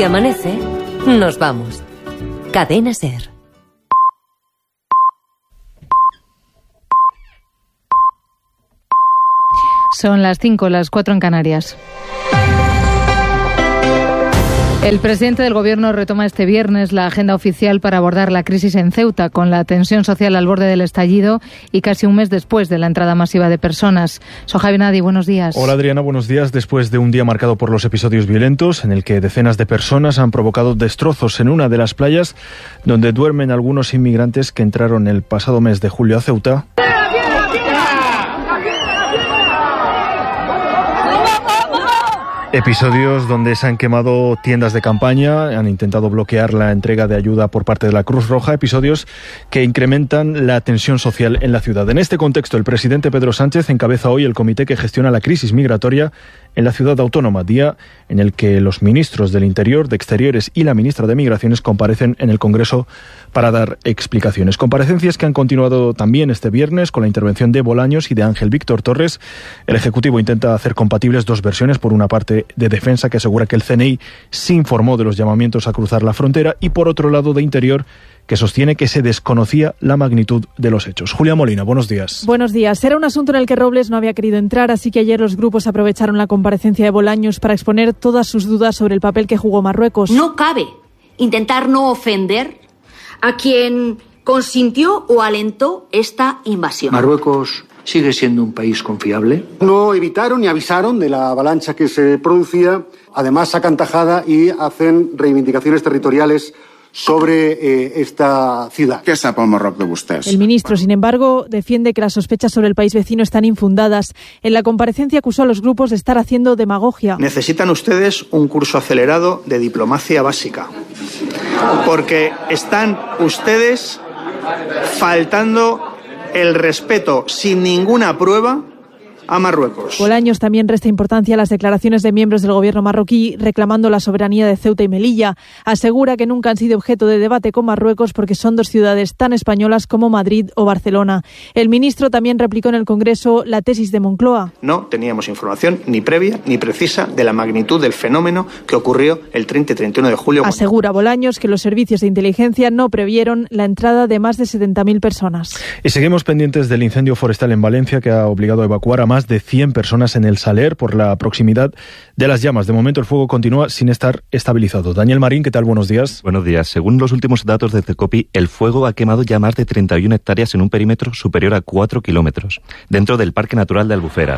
Si amanece, nos vamos. Cadena SER. Son las 5, las 4 en Canarias. El presidente del Gobierno retoma este viernes la agenda oficial para abordar la crisis en Ceuta, con la tensión social al borde del estallido y casi un mes después de la entrada masiva de personas. Sohaib Nadi, buenos días. Hola Adriana, buenos días. Después de un día marcado por los episodios violentos, en el que decenas de personas han provocado destrozos en una de las playas donde duermen algunos inmigrantes que entraron el pasado mes de julio a Ceuta, episodios donde se han quemado tiendas de campaña, han intentado bloquear la entrega de ayuda por parte de la Cruz Roja, episodios que incrementan la tensión social en la ciudad. En este contexto, el presidente Pedro Sánchez encabeza hoy el comité que gestiona la crisis migratoria en la ciudad autónoma, día en el que los ministros del Interior, de Exteriores y la ministra de Migraciones comparecen en el Congreso para dar explicaciones. Comparecencias que han continuado también este viernes con la intervención de Bolaños y de Ángel Víctor Torres. El Ejecutivo intenta hacer compatibles dos versiones: por una parte de Defensa, que asegura que el CNI se informó de los llamamientos a cruzar la frontera, y por otro lado de Interior, que sostiene que se desconocía la magnitud de los hechos. Julia Molina, buenos días. Buenos días. Era un asunto en el que Robles no había querido entrar, así que ayer los grupos aprovecharon la comparecencia de Bolaños para exponer todas sus dudas sobre el papel que jugó Marruecos. No cabe intentar no ofender a quien consintió o alentó esta invasión. Marruecos sigue siendo un país confiable. No evitaron ni avisaron de la avalancha que se producía. Además, sacan tajada y hacen reivindicacions territoriales sobre esta ciudad. ¿Qué sap el Marroc de vostès? El ministro, sin embargo, defiende que las sospechas sobre el país vecino están infundadas. En la comparecencia acusó a los grupos de estar haciendo demagogia. Necesitan ustedes un curso acelerado de diplomacia básica, porque están ustedes faltando el respeto sin ninguna prueba a Marruecos. Bolaños también resta importancia a las declaraciones de miembros del gobierno marroquí reclamando la soberanía de Ceuta y Melilla. Asegura que nunca han sido objeto de debate con Marruecos porque son dos ciudades tan españolas como Madrid o Barcelona. El ministro también replicó en el Congreso la tesis de Moncloa. No teníamos información ni previa ni precisa de la magnitud del fenómeno que ocurrió el 30 y 31 de julio. Asegura Bolaños que los servicios de inteligencia no previeron la entrada de más de 70.000 personas. Y seguimos pendientes del incendio forestal en Valencia, que ha obligado a evacuar a más de 100 personas en el Saler por la proximidad de las llamas. De momento el fuego continúa sin estar estabilizado. Daniel Marín, ¿qué tal? Buenos días. Buenos días. Según los últimos datos de CECOPI, el fuego ha quemado ya más de 31 hectáreas en un perímetro superior a 4 kilómetros, dentro del Parque Natural de Albufera.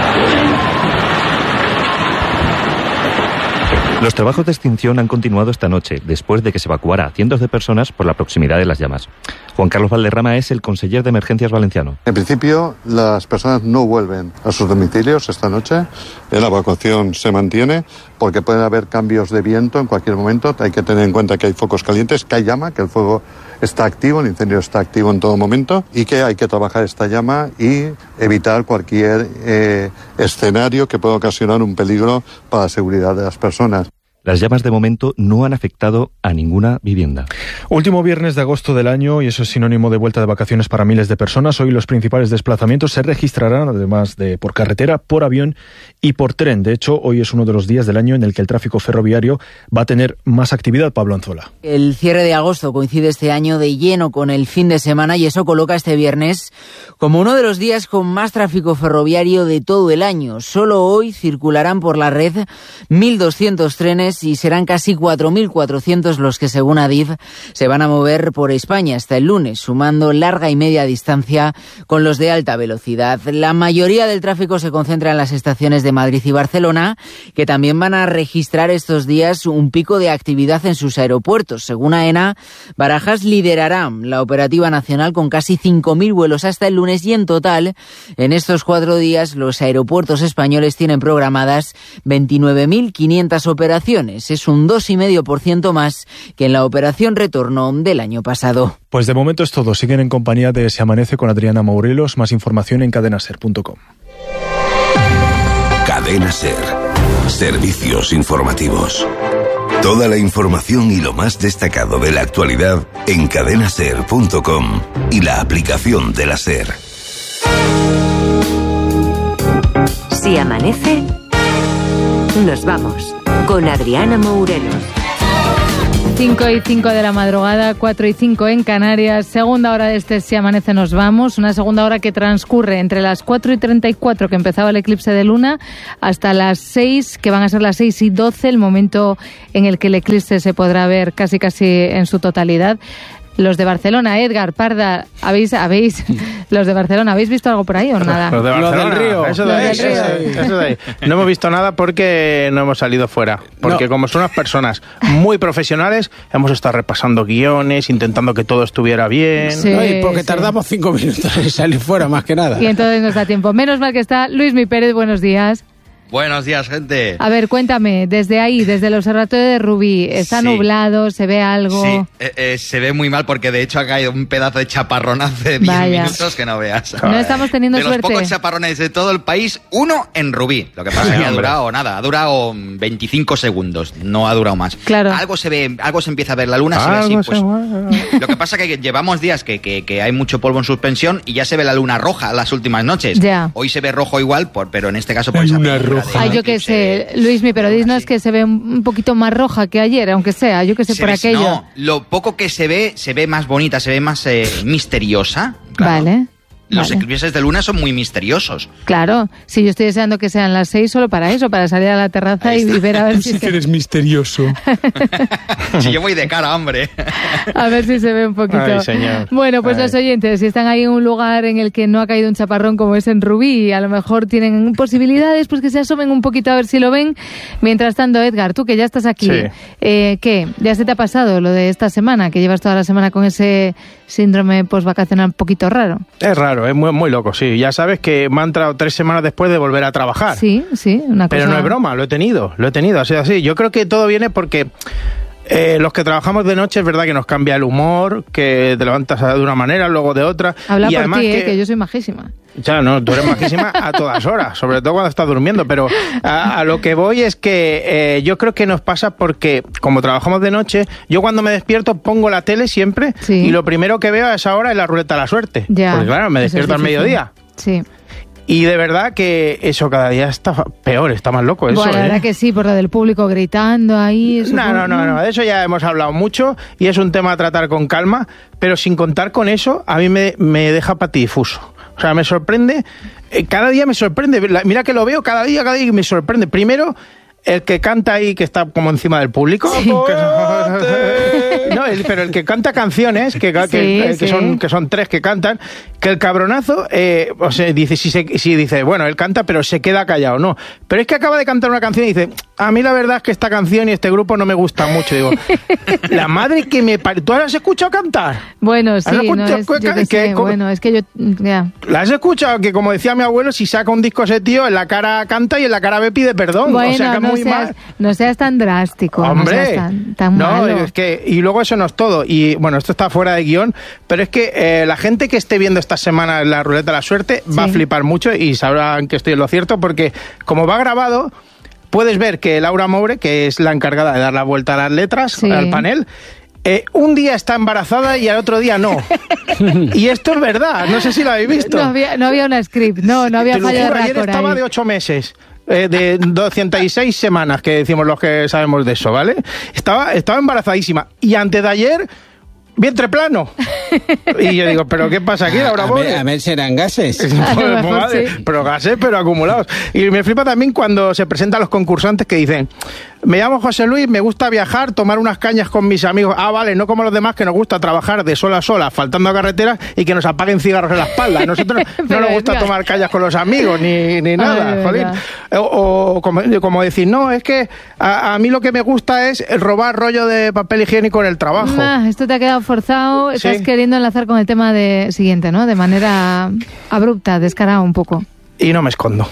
Los trabajos de extinción han continuado esta noche, después de que se evacuara a cientos de personas por la proximidad de las llamas. Juan Carlos Valderrama es el conseller de Emergencias valenciano. En principio, las personas no vuelven a sus domicilios esta noche. La evacuación se mantiene porque pueden haber cambios de viento en cualquier momento. Hay que tener en cuenta que hay focos calientes, que hay llama, que el fuego está activo, el incendio está activo en todo momento y que hay que trabajar esta llama y evitar cualquier escenario que pueda ocasionar un peligro para la seguridad de las personas. Las llamas de momento no han afectado a ninguna vivienda. Último viernes de agosto del año y eso es sinónimo de vuelta de vacaciones para miles de personas. Hoy los principales desplazamientos se registrarán, además de por carretera, por avión y por tren. De hecho, hoy es uno de los días del año en el que el tráfico ferroviario va a tener más actividad. Pablo Anzola. El cierre de agosto coincide este año de lleno con el fin de semana y eso coloca este viernes como uno de los días con más tráfico ferroviario de todo el año. Solo hoy circularán por la red 1.200 trenes y serán casi 4.400 los que, según Adif, se van a mover por España hasta el lunes, sumando larga y media distancia con los de alta velocidad. La mayoría del tráfico se concentra en las estaciones de Madrid y Barcelona, que también van a registrar estos días un pico de actividad en sus aeropuertos. Según AENA, Barajas liderará la operativa nacional con casi 5.000 vuelos hasta el lunes y en total, en estos 4 días, los aeropuertos españoles tienen programadas 29.500 operaciones. Es un 2,5% más que en la operación retorno del año pasado. Pues de momento es todo. Siguen en compañía de Se Amanece con Adriana Morelos. Más información en cadenaser.com. Cadena Ser. Servicios informativos. Toda la información y lo más destacado de la actualidad en cadenaser.com y la aplicación de la Ser. Si amanece, nos vamos con Adriana Morelos. 5:05 de la madrugada, 4:05 en Canarias. Segunda hora de este Si Amanece Nos Vamos. Una segunda hora que transcurre entre las 4:34, que empezaba el eclipse de luna, hasta las 6, que van a ser las 6:12, el momento en el que el eclipse se podrá ver casi en su totalidad. Los de Barcelona, Edgar, Parda, los de Barcelona, ¿habéis visto algo por ahí o nada? Los de Barcelona, del Río. Eso de ahí. No hemos visto nada porque no hemos salido fuera. Porque como son unas personas muy profesionales, hemos estado repasando guiones, intentando que todo estuviera bien. Sí, porque tardamos 5 minutos en salir fuera, más que nada. Y entonces nos da tiempo. Menos mal que está Luismi Pérez, buenos días. Buenos días, gente. A ver, cuéntame, desde ahí, desde el Observatorio de Rubí, ¿está nublado? ¿Se ve algo? Sí, se ve muy mal porque de hecho ha caído un pedazo de chaparrón hace 10 minutos que no veas. No estamos teniendo suerte. De los pocos chaparrones de todo el país, uno en Rubí. Lo que pasa es que ha durado 25 segundos, no ha durado más. Claro. Algo se ve, algo se empieza a ver, la luna se ve así. Pues, lo que pasa es que llevamos días que hay mucho polvo en suspensión y ya se ve la luna roja las últimas noches. Ya. Hoy se ve rojo igual, pero en este caso por esa luna roja. Ay, yo qué sé, Luismi, pero dinos que se ve un poquito más roja que ayer, aunque sea, yo qué sé, por aquello. No, lo poco que se ve más bonita, se ve más misteriosa. Claro. Vale. Los eclipses de luna son muy misteriosos. Claro, sí, yo estoy deseando que sean las 6 solo para eso, para salir a la terraza y ver a ver si que eres misterioso. Si yo voy de cara, hombre. A ver si se ve un poquito. Ay, señor. Bueno, pues los oyentes, si están ahí en un lugar en el que no ha caído un chaparrón como es en Rubí, a lo mejor tienen posibilidades, pues que se asomen un poquito a ver si lo ven. Mientras tanto, Edgar, tú que ya estás aquí, ¿qué? ¿Ya se te ha pasado lo de esta semana, que llevas toda la semana con ese síndrome postvacacional un poquito raro? Es raro, es muy loco, sí. Ya sabes que me ha entrado 3 semanas después de volver a trabajar. Sí, una cosa... Pero no es broma, lo he tenido, ha sido así. Yo creo que todo viene porque los que trabajamos de noche es verdad que nos cambia el humor, que te levantas de una manera, luego de otra. Habla y por además ti, que yo soy majísima. Ya, no, tú eres majísima a todas horas, sobre todo cuando estás durmiendo, pero a lo que voy es que yo creo que nos pasa porque, como trabajamos de noche, yo cuando me despierto pongo la tele siempre y lo primero que veo a esa hora es la ruleta de la suerte. Ya, porque claro, me despierto al mediodía. Sí. Y de verdad que eso cada día está peor, está más loco eso. Bueno, la verdad que sí, por lo del público gritando ahí... Eso No, de eso ya hemos hablado mucho y es un tema a tratar con calma, pero sin contar con eso, a mí me deja patidifuso. O sea, me sorprende, cada día me sorprende, mira que lo veo cada día me sorprende. Primero, el que canta ahí, que está como encima del público. Pero el que canta canciones, que son 3 que cantan, que el cabronazo, o sea, dice, si dice, bueno, él canta, pero se queda callado, no. Pero es que acaba de cantar una canción y dice, a mí la verdad es que esta canción y este grupo no me gusta mucho. Digo, la madre que me parió. ¿Tú la has escuchado cantar? Bueno, sí, bueno, es que yo... Ya. ¿La has escuchado? Que como decía mi abuelo, si saca un disco ese tío, en la cara canta y en la cara ve pide perdón. Bueno, o sea, que no seas tan drástico. Hombre, no seas tan malo. Es que, y luego eso no es todo. Y bueno, esto está fuera de guión, pero es que la gente que esté viendo esta semana la ruleta de la suerte va a flipar mucho y sabrán que estoy en lo cierto, porque como va grabado, puedes ver que Laura Moure, que es la encargada de dar la vuelta a las letras, al panel, un día está embarazada y al otro día no. Y esto es verdad, no sé si lo habéis visto. No había una script, no había fallo de récord. Ayer estaba de 8 meses. De 206 semanas, que decimos los que sabemos de eso, ¿vale? Estaba embarazadísima. Y antes de ayer, vientre plano. Y yo digo, ¿pero qué pasa aquí, Laura Moure? A ver, serán gases. Pero gases, pero acumulados. Y me flipa también cuando se presentan los concursantes que dicen, me llamo José Luis, me gusta viajar, tomar unas cañas con mis amigos. Ah, vale, no como los demás que nos gusta trabajar de sol a sol, faltando a carreteras y que nos apaguen cigarros en la espalda. A nosotros no nos gusta tomar cañas con los amigos, ni nada, jolín. O como decir, no, es que a mí lo que me gusta es robar rollo de papel higiénico en el trabajo. Esto te ha quedado forzado, estás queriendo enlazar con el tema siguiente, ¿no? De manera abrupta, descarado un poco. Y no me escondo.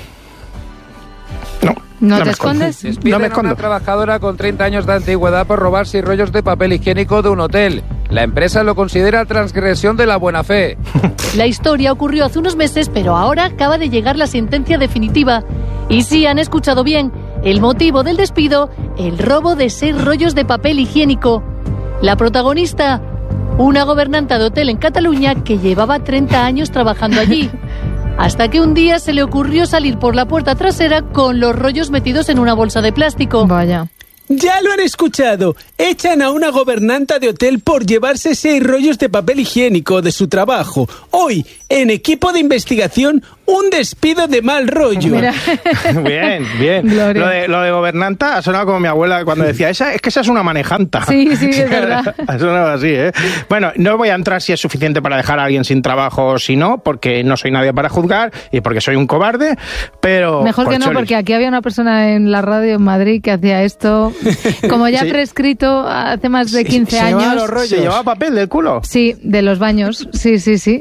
¿No te escondes? Despiden a una trabajadora con 30 años de antigüedad por robar 6 rollos de papel higiénico de un hotel. La empresa lo considera transgresión de la buena fe. La historia ocurrió hace unos meses, pero ahora acaba de llegar la sentencia definitiva. Y sí, han escuchado bien, el motivo del despido, el robo de 6 rollos de papel higiénico. La protagonista, una gobernanta de hotel en Cataluña que llevaba 30 años trabajando allí. Hasta que un día se le ocurrió salir por la puerta trasera con los rollos metidos en una bolsa de plástico. Vaya. Ya lo han escuchado. Echan a una gobernanta de hotel por llevarse 6 rollos de papel higiénico de su trabajo. Hoy, en Equipo de Investigación, un despido de mal rollo. Bien. Lo de gobernanta ha sonado como mi abuela cuando decía, esa es una manejanta. Sí, es verdad. Ha sonado así, ¿eh? Bueno, no voy a entrar si es suficiente para dejar a alguien sin trabajo o si no, porque no soy nadie para juzgar y porque soy un cobarde, pero... Mejor que no, porque aquí había una persona en la radio en Madrid que hacía esto, como ya prescrito hace más de 15 años. ¿Se llevaba papel del culo? Sí, de los baños, sí.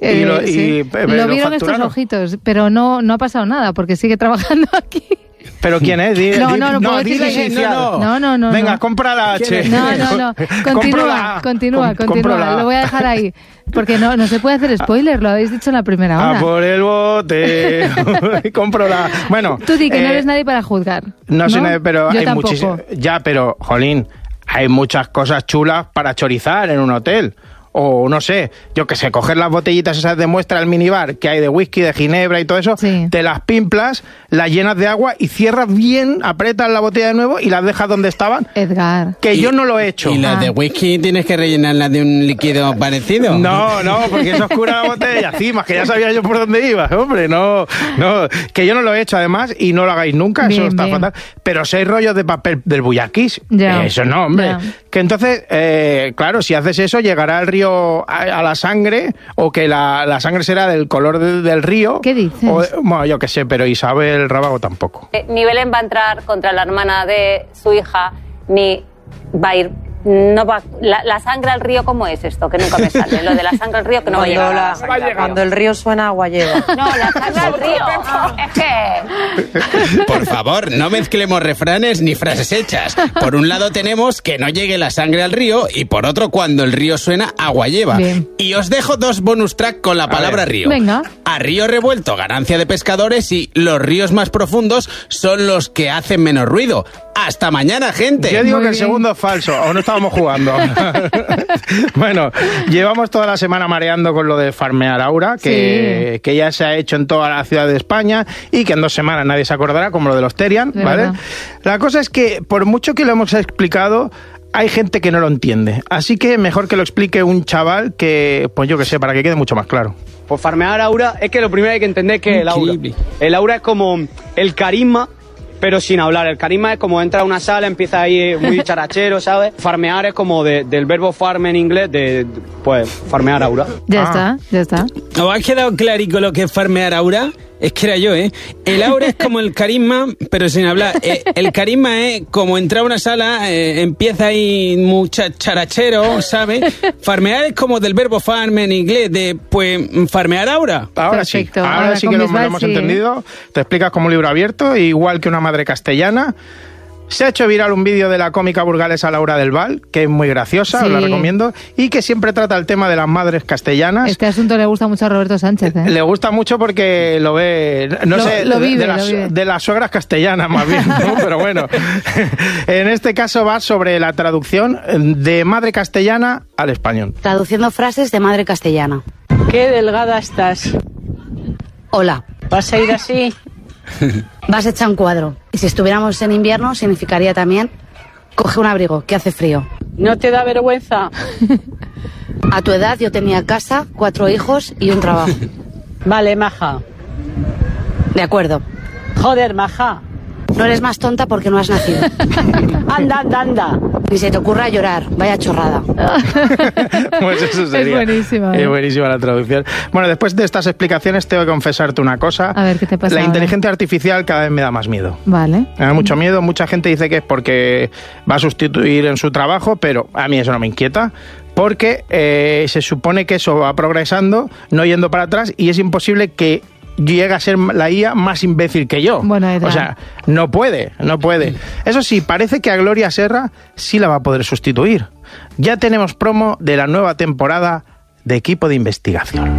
Lo vieron estos ojitos, pero no ha pasado nada, porque sigue trabajando aquí. ¿Pero quién es? No puedo decir. No. Venga, compra la H. No. Continúa. Lo voy a dejar ahí. Porque no se puede hacer spoiler, lo habéis dicho en la primera hora. A por el bote. Compro la... Bueno. Tú di que no eres nadie para juzgar. No soy nadie, pero yo hay tampoco. muchísimas... Ya, pero, jolín, hay muchas cosas chulas para chorizar en un hotel. O no sé, yo que sé, coger las botellitas esas de muestra del minibar que hay de whisky, de ginebra y todo eso, te las pimplas, las llenas de agua y cierras bien, aprietas la botella de nuevo y las dejas donde estaban. Edgar. Que yo no lo he hecho. ¿Y las de whisky tienes que rellenarlas de un líquido parecido? No, porque eso oscura la botella, sí, más que ya sabía yo por dónde iba, hombre, no, que yo no lo he hecho además y no lo hagáis nunca, eso está fatal. Pero 6 rollos de papel del Buyakis, eso no, hombre. Que entonces, claro, si haces eso, llegará al río a la sangre, o que la sangre será del color del río. ¿Qué dices? Bueno, yo qué sé, pero Isabel Rábago tampoco. Ni Belén va a entrar contra la hermana de su hija, ni va a ir... No va, la sangre al río, ¿cómo es esto? Que nunca me sale. Lo de la sangre al río, que no va a llegar. Cuando el río suena, agua lleva. No, la sangre al río. Es que... Por favor, no mezclemos refranes ni frases hechas. Por un lado tenemos que no llegue la sangre al río y por otro, cuando el río suena, agua lleva. Bien. Y os dejo 2 bonus track con la palabra río. Venga. A río revuelto, ganancia de pescadores, y los ríos más profundos son los que hacen menos ruido. Hasta mañana, gente. Yo digo que el segundo es falso, o no estábamos jugando. Bueno, llevamos toda la semana mareando con lo de farmear Aura, que ya se ha hecho en toda la ciudad de España y que en 2 semanas nadie se acordará, como lo de los Terian, ¿vale? La cosa es que, por mucho que lo hemos explicado, hay gente que no lo entiende. Así que mejor que lo explique un chaval que, pues yo que sé, para que quede mucho más claro. Pues farmear Aura es que lo primero hay que entender que es el Aura. El Aura es como el carisma, pero sin hablar. El carisma es como entra a una sala, empieza ahí muy charachero, ¿sabes? Farmear es como del verbo farm en inglés, pues farmear Aura. Ya está. ¿Os ha quedado clarico lo que es farmear Aura? Es que era yo, ¿eh? El aura es como el carisma, pero sin hablar. El carisma es como entrar a una sala, empieza ahí muy charachero, ¿sabes? Farmear es como del verbo farm en inglés, farmear Aura. Ahora sí que lo hemos entendido. Te explicas como un libro abierto, igual que una madre castellana. Se ha hecho viral un vídeo de la cómica burgalesa Laura del Val, que es muy graciosa, os la recomiendo, y que siempre trata el tema de las madres castellanas. Este asunto le gusta mucho a Roberto Sánchez, ¿eh? Le gusta mucho porque lo ve, de las suegras castellanas más bien, ¿no? Pero bueno, en este caso va sobre la traducción de madre castellana al español. Traduciendo frases de madre castellana. Qué delgada estás. Hola. ¿Vas a ir así? Vas hecha un cuadro. Y si estuviéramos en invierno, significaría también: coge un abrigo, que hace frío. ¿No te da vergüenza? A tu edad yo tenía casa, 4 hijos y un trabajo. Vale, maja. De acuerdo. Joder, maja. No eres más tonta porque no has nacido. Anda. Ni se te ocurra llorar, vaya chorrada. Pues eso sería. Es buenísima. Es buenísima la traducción. Bueno, después de estas explicaciones tengo que confesarte una cosa. A ver, ¿qué te pasa? La inteligencia artificial cada vez me da más miedo. Vale. Me da mucho miedo. Mucha gente dice que es porque va a sustituir en su trabajo, pero a mí eso no me inquieta. Porque se supone que eso va progresando, no yendo para atrás, y es imposible que llega a ser la IA más imbécil que yo. Bueno, o sea, no puede. Eso sí, parece que a Gloria Serra sí la va a poder sustituir. Ya tenemos promo de la nueva temporada de Equipo de Investigación.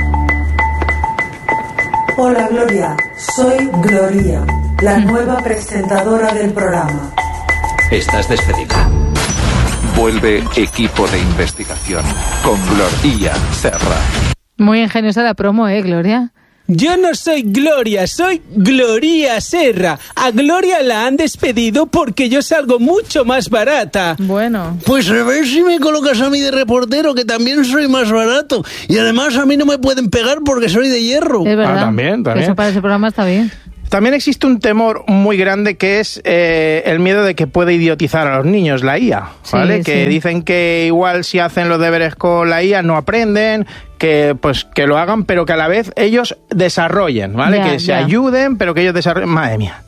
Hola Gloria, soy Gloria, la nueva presentadora del programa. Estás despedida. Vuelve Equipo de Investigación con Gloria Serra. Muy ingeniosa la promo, Gloria. Yo no soy Gloria, soy Gloria Serra. A Gloria la han despedido porque yo salgo mucho más barata. Bueno. Pues a ver si me colocas a mí de reportero, que también soy más barato. Y además a mí no me pueden pegar porque soy de hierro. Es verdad. También. Eso para ese programa está bien. También existe un temor muy grande que es el miedo de que puede idiotizar a los niños la IA, ¿vale? Que dicen que igual si hacen los deberes con la IA no aprenden, que que lo hagan, pero que a la vez ellos desarrollen, ¿vale? Que se ayuden, pero que ellos desarrollen. Madre mía,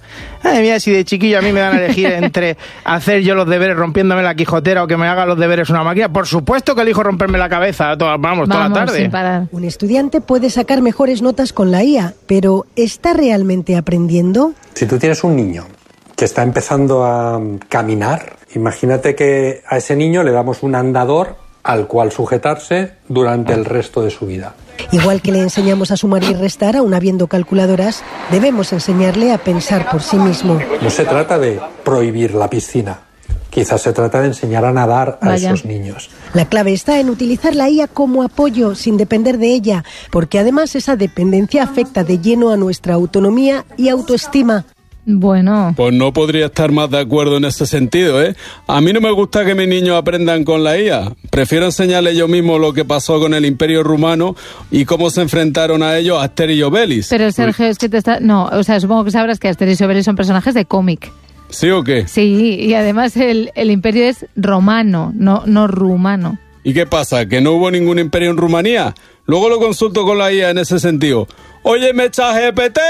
si de chiquillo a mí me dan a elegir entre hacer yo los deberes rompiéndome la quijotera o que me haga los deberes una máquina, por supuesto que elijo romperme la cabeza toda la tarde. Sin parar. Un estudiante puede sacar mejores notas con la IA, pero ¿está realmente aprendiendo? Si tú tienes un niño que está empezando a caminar, imagínate que a ese niño le damos un andador al cual sujetarse durante el resto de su vida. Igual que le enseñamos a sumar y restar, aún habiendo calculadoras, debemos enseñarle a pensar por sí mismo. No se trata de prohibir la piscina, quizás se trata de enseñar a nadar a esos niños. La clave está en utilizar la IA como apoyo, sin depender de ella, porque además esa dependencia afecta de lleno a nuestra autonomía y autoestima. Bueno. Pues no podría estar más de acuerdo en ese sentido, ¿eh? A mí no me gusta que mis niños aprendan con la IA. Prefiero enseñarles yo mismo lo que pasó con el Imperio Rumano y cómo se enfrentaron a ellos Asterix y Obelix. Pero Sergio, es que supongo que sabrás que Asterix y Obelix son personajes de cómic. ¿Sí o qué? Sí, y además el imperio es romano, no rumano. ¿Y qué pasa? ¿Que no hubo ningún imperio en Rumanía? Luego lo consulto con la IA en ese sentido. Oye, ChatGPT,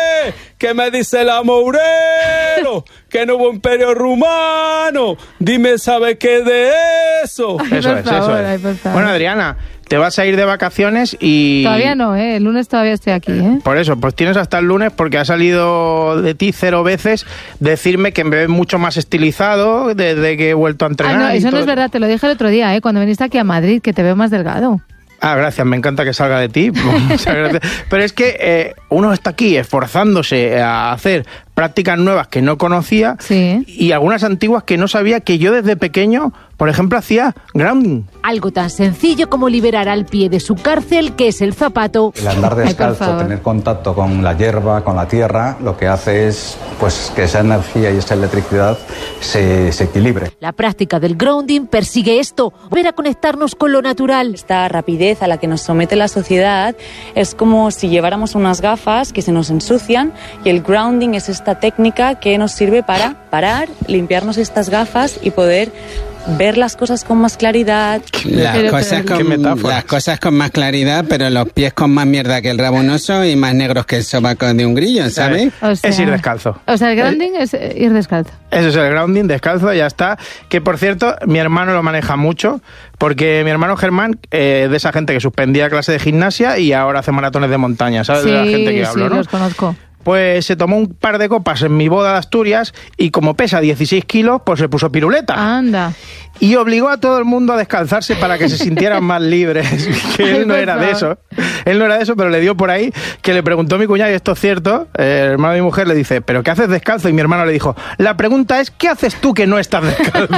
¿qué me dice el Amourero? Que no hubo imperio rumano. Dime, ¿sabe qué de eso? Eso es. Bueno, Adriana, te vas a ir de vacaciones y... Todavía no, el lunes todavía estoy aquí, Por eso, pues tienes hasta el lunes porque ha salido de ti 0 veces decirme que me ves mucho más estilizado desde que he vuelto a entrenar. No, eso no es verdad, te lo dije el otro día, cuando viniste aquí a Madrid, que te veo más delgado. Ah, gracias, me encanta que salga de ti. Muchas gracias. Pero es que uno está aquí esforzándose a hacer prácticas nuevas que no conocía y algunas antiguas que no sabía, que yo desde pequeño, por ejemplo, hacía grounding. Algo tan sencillo como liberar al pie de su cárcel, que es el zapato. El andar descalzo, tener contacto con la hierba, con la tierra, lo que hace es que esa energía y esa electricidad se equilibre. La práctica del grounding persigue esto, volver a conectarnos con lo natural. Esta rapidez a la que nos somete la sociedad es como si lleváramos unas gafas que se nos ensucian, y el grounding es esta técnica que nos sirve para parar, limpiarnos estas gafas y poder ver las cosas con más claridad. Las cosas con más claridad, pero los pies con más mierda que el rabo de un oso y más negros que el sobaco de un grillo, ¿sabes? Es ir descalzo. O sea, el grounding es ir descalzo. Eso es el grounding, descalzo, ya está. Que, por cierto, mi hermano lo maneja mucho, porque mi hermano Germán de esa gente que suspendía clase de gimnasia y ahora hace maratones de montaña, ¿sabes? De la gente que hablo, ¿no? Los conozco. Pues se tomó un par de copas en mi boda de Asturias y como pesa 16 kilos, pues se puso piruleta. Anda. Y obligó a todo el mundo a descalzarse para que se sintieran más libres. Que él no era de eso. Él no era de eso, pero le dio por ahí que le preguntó a mi cuñado, y esto es cierto, el hermano de mi mujer le dice, ¿pero qué haces descalzo? Y mi hermano le dijo, la pregunta es, ¿qué haces tú que no estás descalzo?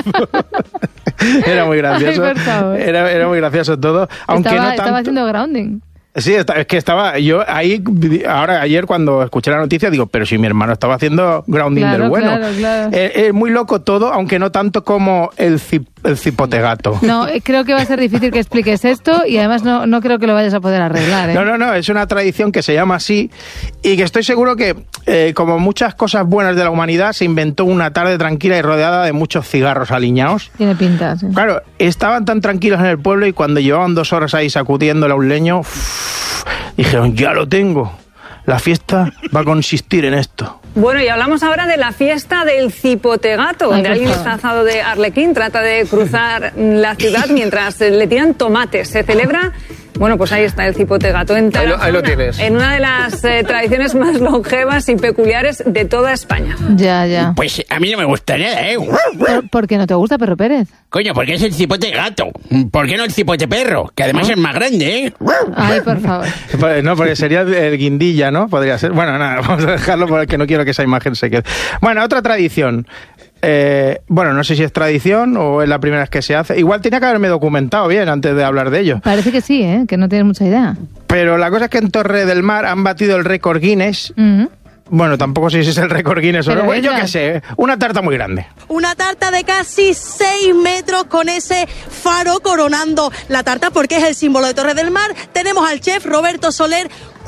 Era muy gracioso. Era muy gracioso todo. Aunque estaba haciendo grounding. Sí, es que estaba yo ahí, ayer cuando escuché la noticia digo, pero si mi hermano estaba haciendo grounding del bueno. Claro. Es muy loco todo, aunque no tanto como el cipotegato. No, creo que va a ser difícil que expliques esto y además no creo que lo vayas a poder arreglar. No, es una tradición que se llama así y que estoy seguro que, como muchas cosas buenas de la humanidad, se inventó una tarde tranquila y rodeada de muchos cigarros aliñados. Tiene pinta, sí. Claro, estaban tan tranquilos en el pueblo y cuando llevaban 2 horas ahí sacudiéndole a un leño, dijeron, ya lo tengo, la fiesta va a consistir en esto. Bueno, y hablamos ahora de la fiesta del cipotegato, donde alguien disfrazado de arlequín trata de cruzar la ciudad mientras le tiran tomates. Se celebra... Bueno, pues ahí está el cipotegato en Tarazona, ahí lo tienes. En una de las tradiciones más longevas y peculiares de toda España. Ya. Pues a mí no me gusta nada, ¿Por qué no te gusta, Perro Pérez? Coño, porque es el cipote gato. ¿Por qué no el cipote perro? Que además es más grande, Ay, por favor. No, porque sería el guindilla, ¿no? Podría ser. Bueno, nada, vamos a dejarlo porque no quiero que esa imagen se quede. Bueno, otra tradición. bueno, no sé si es tradición o es la primera vez que se hace. Igual tenía que haberme documentado bien antes de hablar de ello. Parece que sí, que no tienes mucha idea. Pero la cosa es que en Torre del Mar han batido el récord Guinness. Bueno, tampoco sé si es el récord Guinness o no. Bueno, yo qué sé, una tarta muy grande. Una tarta de casi 6 metros con ese faro coronando la tarta porque es el símbolo de Torre del Mar. Tenemos al chef Roberto Soler.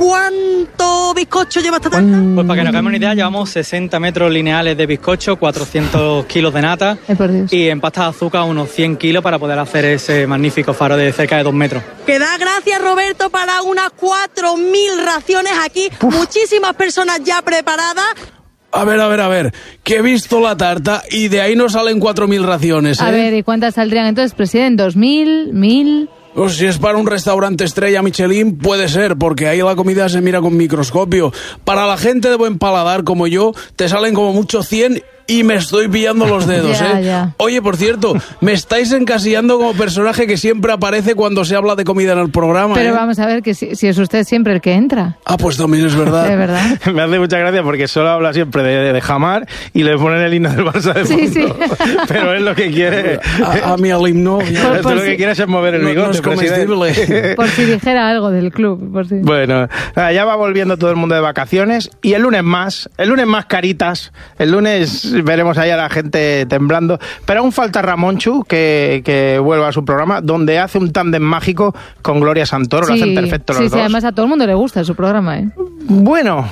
¿Cuánto bizcocho lleva esta tarta? Pues para que nos hagamos una idea, llevamos 60 metros lineales de bizcocho, 400 kilos de nata y en pasta de azúcar unos 100 kilos para poder hacer ese magnífico faro de cerca de 2 metros. Que da gracias, Roberto, para unas 4.000 raciones aquí. Muchísimas personas ya preparadas. A ver, que he visto la tarta y de ahí no salen 4.000 raciones, ¿eh? A ver, ¿y cuántas saldrían entonces, presidente? ¿2.000? ¿1.000? Pues si es para un restaurante estrella Michelin, puede ser, porque ahí la comida se mira con microscopio. Para la gente de buen paladar como yo, te salen como mucho 100 y me estoy pillando los dedos, Ya. Oye, por cierto, me estáis encasillando como personaje que siempre aparece cuando se habla de comida en el programa, Pero vamos a ver, que si es usted siempre el que entra. Ah, pues también es verdad. De verdad. Me hace mucha gracia porque solo habla siempre de jamar y le ponen el himno del Barça de fondo. Sí. Pero es lo que quiere. A mí al himno. Esto lo que quiere es mover el bigote, no es comestible. Por si dijera algo del club. Por si. Bueno, ya va volviendo todo el mundo de vacaciones y el lunes más caritas. El lunes veremos ahí a la gente temblando, pero aún falta Ramonchu que vuelva a su programa donde hace un tándem mágico con Gloria Santoro, lo hacen perfecto los dos. Sí, además a todo el mundo le gusta su programa, Bueno,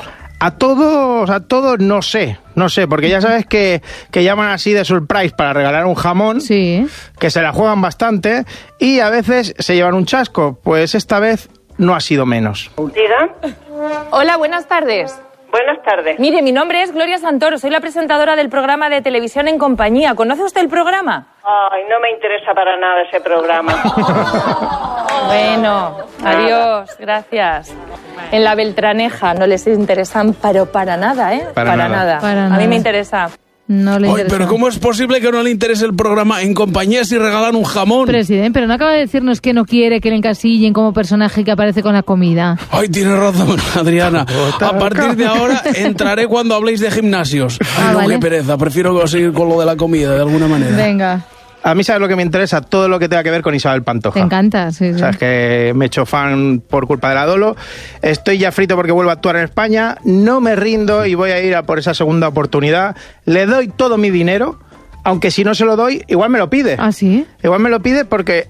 a todos no sé, porque ya sabes que llaman así de surprise para regalar un jamón, que se la juegan bastante y a veces se llevan un chasco, pues esta vez no ha sido menos. Diga. Hola, buenas tardes. Buenas tardes. Mire, mi nombre es Gloria Santoro, soy la presentadora del programa de televisión En Compañía. ¿Conoce usted el programa? Ay, no me interesa para nada ese programa. Bueno, adiós, gracias. En la Beltraneja no les interesan, pero para nada, Para nada. A mí me interesa. No le interesa. Pero ¿cómo es posible que no le interese el programa En Compañía si regalan un jamón? Presidente, pero no acaba de decirnos que no quiere que le encasillen como personaje que aparece con la comida. Ay, tienes razón, Adriana. A partir de ahora entraré cuando habléis de gimnasios. Ay, no, qué pereza. Prefiero seguir con lo de la comida, de alguna manera. Venga. A mí, ¿sabes lo que me interesa? Todo lo que tenga que ver con Isabel Pantoja. Te encanta, sí. O sea, es que me he hecho fan por culpa de la Dolo. Estoy ya frito porque vuelvo a actuar en España. No me rindo y voy a ir a por esa segunda oportunidad. Le doy todo mi dinero, aunque si no se lo doy, igual me lo pide. ¿Ah, sí? Igual me lo pide porque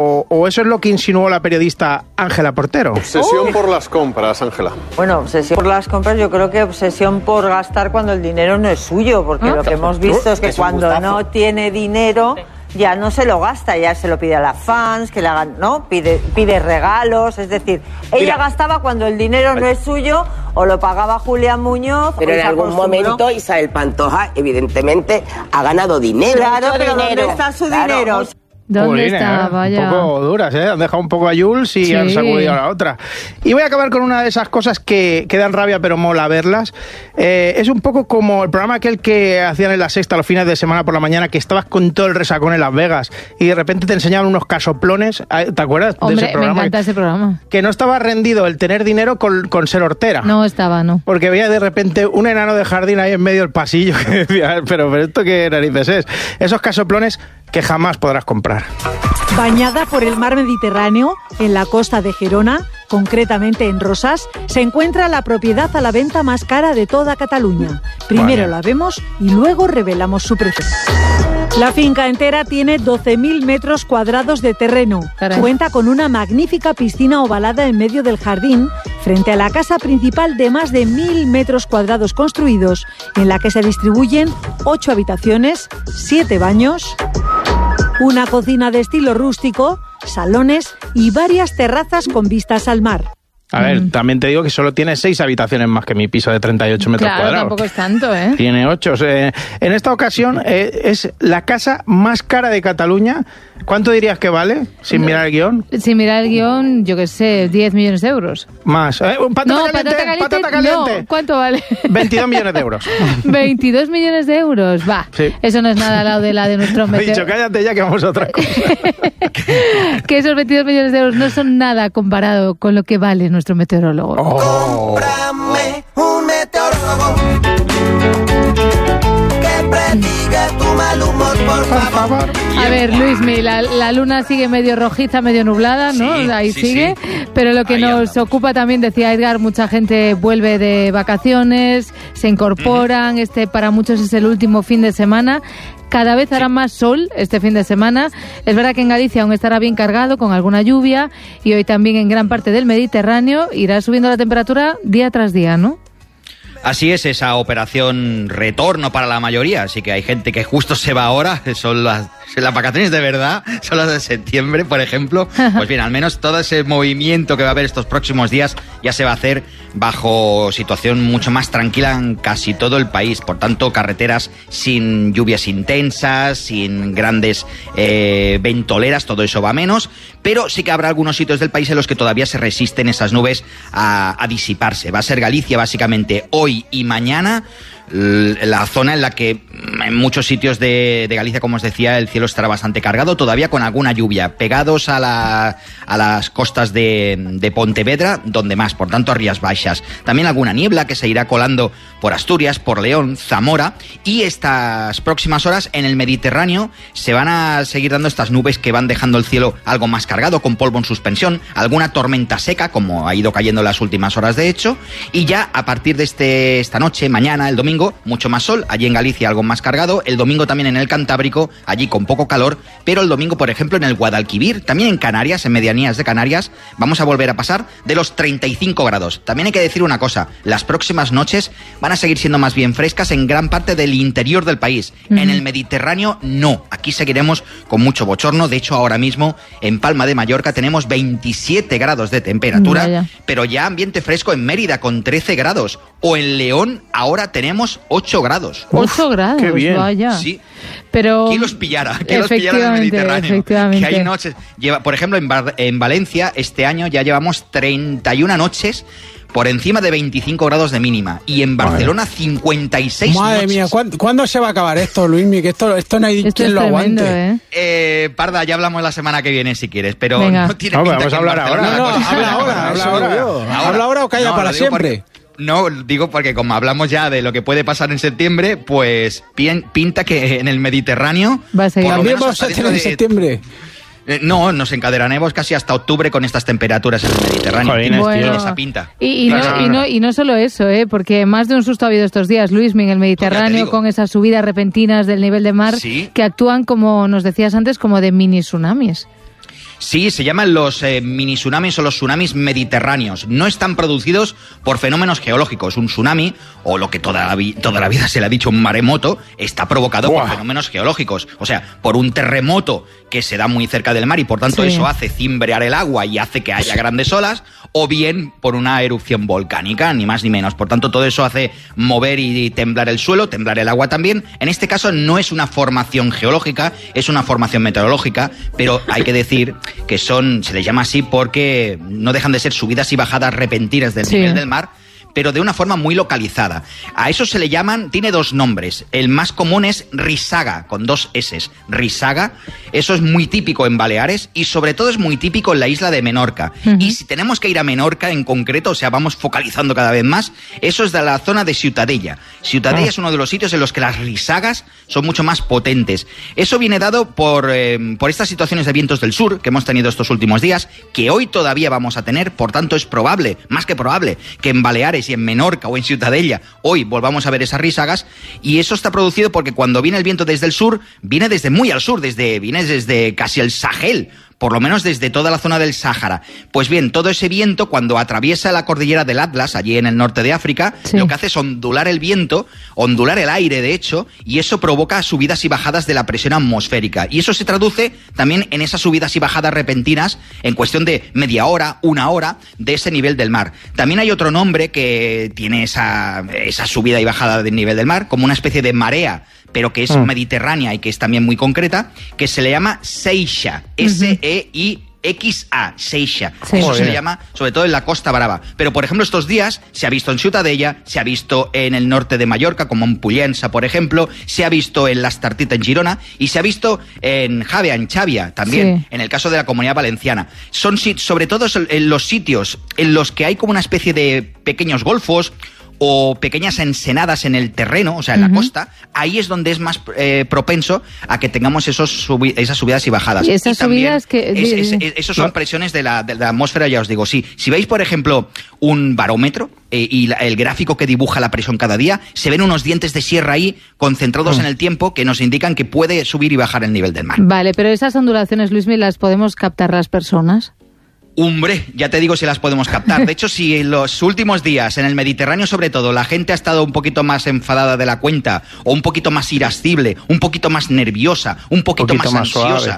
o eso es lo que insinuó la periodista Ángela Portero. Obsesión por las compras, Ángela. Bueno, obsesión por las compras, yo creo que obsesión por gastar cuando el dinero no es suyo, porque lo que hemos visto es que cuando no tiene dinero... ya no se lo gasta, ya se lo pide a las fans, que le hagan, ¿no? Pide regalos, es decir, ella gastaba cuando el dinero no es suyo o lo pagaba Julián Muñoz. Pero en algún momento Isabel Pantoja, evidentemente, ha ganado dinero. Claro, pero ¿dónde está su dinero? ¿Dónde está? Vaya. Un poco duras, Han dejado un poco a Jules y han sacudido a la otra. Y voy a acabar con una de esas cosas que dan rabia pero mola verlas. Es un poco como el programa aquel que hacían en La Sexta los fines de semana por la mañana, que estabas con todo el resacón en Las Vegas y de repente te enseñaban unos casoplones. ¿Te acuerdas de ese programa? Me encanta ese programa. Que no estaba rendido el tener dinero con ser hortera. No estaba, no. Porque veía de repente un enano de jardín ahí en medio del pasillo que decía, pero ¿esto qué narices es? Esos casoplones que jamás podrás comprar. Bañada por el mar Mediterráneo, en la costa de Gerona, concretamente en Rosas, se encuentra la propiedad a la venta más cara de toda Cataluña. Primero la vemos y luego revelamos su precio. La finca entera tiene 12.000 metros cuadrados de terreno. Caray. Cuenta con una magnífica piscina ovalada en medio del jardín, frente a la casa principal de más de 1.000 metros cuadrados construidos, en la que se distribuyen 8 habitaciones, 7 baños, una cocina de estilo rústico, salones y varias terrazas con vistas al mar. A ver, también te digo que solo tiene 6 habitaciones más que mi piso de 38 metros cuadrados. Claro, tampoco es tanto, Tiene 8. En esta ocasión es la casa más cara de Cataluña. ¿Cuánto dirías que vale, sin mirar el guión? Sin mirar el guión, yo qué sé, 10 millones de euros. Más. Patata caliente. No, ¿cuánto vale? 22 millones de euros. 22 millones de euros, va. Sí. Eso no es nada al lado de la de nuestros Me he dicho, cállate ya que vamos a otra cosa. Que esos 22 millones de euros no son nada comparado con lo que vale nuestro meteorólogo. Cómprame un meteorólogo que prediga por favor. A ver, Luismi, la luna sigue medio rojiza, medio nublada, ¿no? Sí, ahí sí, sigue. sí. Pero lo que nos ocupa también, decía Edgar, mucha gente vuelve de vacaciones, se incorporan, para muchos es el último fin de semana. Cada vez hará más sol este fin de semana. Es verdad que en Galicia aún estará bien cargado con alguna lluvia y hoy también en gran parte del Mediterráneo irá subiendo la temperatura día tras día, ¿no? Así es, esa operación retorno para la mayoría, así que hay gente que justo se va ahora, son las vacaciones de verdad, son las de septiembre, por ejemplo. Pues bien, al menos todo ese movimiento que va a haber estos próximos días ya se va a hacer bajo situación mucho más tranquila en casi todo el país. Por tanto, carreteras sin lluvias intensas, sin grandes ventoleras, todo eso va a menos, pero sí que habrá algunos sitios del país en los que todavía se resisten esas nubes a disiparse. Va a ser Galicia básicamente hoy y mañana, la zona en la que en muchos sitios de Galicia, como os decía, el cielo estará bastante cargado, todavía con alguna lluvia, pegados a las costas de Pontevedra, donde más, por tanto a Rías Baixas. También alguna niebla que se irá colando por Asturias, por León, Zamora, y estas próximas horas en el Mediterráneo se van a seguir dando estas nubes que van dejando el cielo algo más cargado, con polvo en suspensión, alguna tormenta seca, como ha ido cayendo en las últimas horas de hecho, y ya a partir de esta noche, mañana, el domingo, mucho más sol, allí en Galicia algo más cargado, el domingo también en el Cantábrico, allí con poco calor, pero el domingo, por ejemplo, en el Guadalquivir, también en Canarias, en medianías de Canarias, vamos a volver a pasar de los 35 grados. También hay que decir una cosa, las próximas noches van a seguir siendo más bien frescas en gran parte del interior del país. En el Mediterráneo, no. Aquí seguiremos con mucho bochorno. De hecho, ahora mismo, en Palma de Mallorca, tenemos 27 grados de temperatura, pero ya ambiente fresco en Mérida, con 13 grados. O en León, ahora tenemos 8 grados. 8 grados, qué bien. Vaya. Sí. Pero ¿Quién los pillara? ¿Quién los pillara en el Mediterráneo? Efectivamente. Que hay noches. Por ejemplo, en Valencia, este año ya llevamos 31 noches por encima de 25 grados de mínima. Y en Barcelona, 56 Madre noches. mía, ¿cuándo se va a acabar esto, Luismi? Que esto no hay quien lo aguante. Parda, ya hablamos la semana que viene si quieres, pero venga. no tiene pinta vamos que a hablar ahora. Habla ahora o calla para siempre. No, digo porque como hablamos ya de lo que puede pasar en septiembre, pues pinta que en el Mediterráneo... Va a seguir. También vamos a tener en septiembre. No, nos encadenaremos casi hasta octubre con estas temperaturas en el Mediterráneo. Jolines, Tiene bueno. esa pinta. Y no solo eso, porque más de un susto ha habido estos días, Luismi, en el Mediterráneo, con esas subidas repentinas del nivel de mar, ¿sí? Que actúan, como nos decías antes, como de mini tsunamis. Sí, se llaman los mini tsunamis o los tsunamis mediterráneos. No están producidos por fenómenos geológicos. Un tsunami, o lo que toda la vida se le ha dicho un maremoto, está provocado por fenómenos geológicos. O sea, por un terremoto que se da muy cerca del mar y por tanto eso hace cimbrear el agua y hace que haya grandes olas, o bien por una erupción volcánica, ni más ni menos. Por tanto, todo eso hace mover y temblar el suelo, temblar el agua también. En este caso no es una formación geológica, es una formación meteorológica, pero hay que decir que se les llama así porque no dejan de ser subidas y bajadas repentinas del nivel del mar, pero de una forma muy localizada. A eso se le llaman, tiene dos nombres. El más común es risaga, con 2 S. Risaga, eso es muy típico en Baleares y sobre todo es muy típico en la isla de Menorca. Y si tenemos que ir a Menorca en concreto, o sea, vamos focalizando cada vez más, eso es de la zona de Ciutadella. Ciutadella es uno de los sitios en los que las risagas son mucho más potentes. Eso viene dado por estas situaciones de vientos del sur que hemos tenido estos últimos días, que hoy todavía vamos a tener, por tanto es probable, más que probable, que en Baleares y en Menorca o en Ciutadella hoy volvamos a ver esas risagas, y eso está producido porque cuando viene el viento desde el sur, viene desde muy al sur, viene desde casi el Sahel, por lo menos desde toda la zona del Sáhara. Pues bien, todo ese viento, cuando atraviesa la cordillera del Atlas, allí en el norte de África, lo que hace es ondular el viento, ondular el aire, de hecho, y eso provoca subidas y bajadas de la presión atmosférica. Y eso se traduce también en esas subidas y bajadas repentinas en cuestión de media hora, 1 hora, de ese nivel del mar. También hay otro nombre que tiene esa subida y bajada del nivel del mar, como una especie de marea, pero que es mediterránea y que es también muy concreta, que se le llama Seixa, S-E-I-X-A, Seixa. Eso se le llama sobre todo en la Costa Brava. Pero, por ejemplo, estos días se ha visto en Ciutadella, se ha visto en el norte de Mallorca, como en Pollença, por ejemplo, se ha visto en Las Tartita, en Girona, y se ha visto en Javea, en Xàbia, también, en el caso de la Comunidad Valenciana. Son sobre todo en los sitios en los que hay como una especie de pequeños golfos, o pequeñas ensenadas en el terreno, o sea, en la costa, ahí es donde es más propenso a que tengamos esas subidas y bajadas. ¿Y esas subidas que...? Esos son presiones de la atmósfera, ya os digo. Sí, si veis, por ejemplo, un barómetro y el gráfico que dibuja la presión cada día, se ven unos dientes de sierra ahí concentrados en el tiempo que nos indican que puede subir y bajar el nivel del mar. Vale, pero esas ondulaciones, Luismi, ¿las podemos captar las personas? Hombre, ya te digo si las podemos captar. De hecho, si en los últimos días, en el Mediterráneo sobre todo, la gente ha estado un poquito más enfadada de la cuenta, o un poquito más irascible, un poquito más nerviosa, un poquito más ansiosa...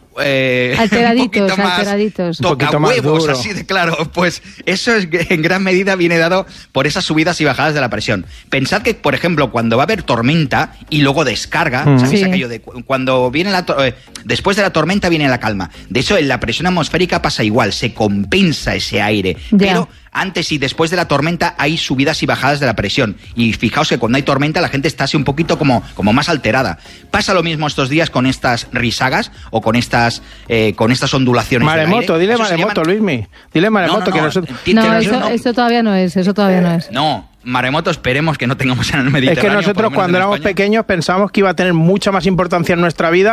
alteraditos. Toca huevos, así de claro. Pues eso es, en gran medida viene dado por esas subidas y bajadas de la presión. Pensad que, por ejemplo, cuando va a haber tormenta y luego descarga, ¿sabéis aquello de cuando viene después de la tormenta viene la calma? De hecho, en la presión atmosférica pasa igual, se compensa ese aire, pero antes y después de la tormenta hay subidas y bajadas de la presión. Y fijaos que cuando hay tormenta la gente está así un poquito como más alterada. Pasa lo mismo estos días con estas risagas o con estas ondulaciones. Maremoto, dile maremoto, Luismi. Dile maremoto. Eso todavía no es. No, maremoto esperemos que no tengamos en el Mediterráneo. Es que nosotros cuando éramos pequeños pensábamos que iba a tener mucha más importancia en nuestra vida